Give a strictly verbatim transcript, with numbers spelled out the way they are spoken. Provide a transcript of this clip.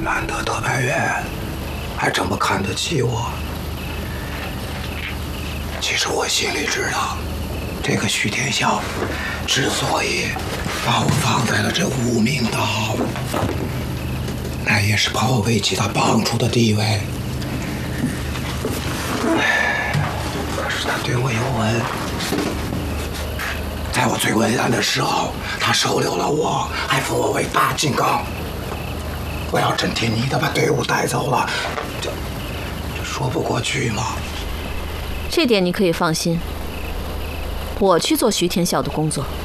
难得德白渊还这么看得起我。其实我心里知道，这个徐天笑之所以把我放在了这无名岛，那也是怕我危及他帮主的地位。可是他对我有恩，在我最为难的时候，他收留了我，还封我为大金刚。我要真听你的把队伍带走了，这这说不过去吗？ 这点你可以放心，我去做徐天笑的工作。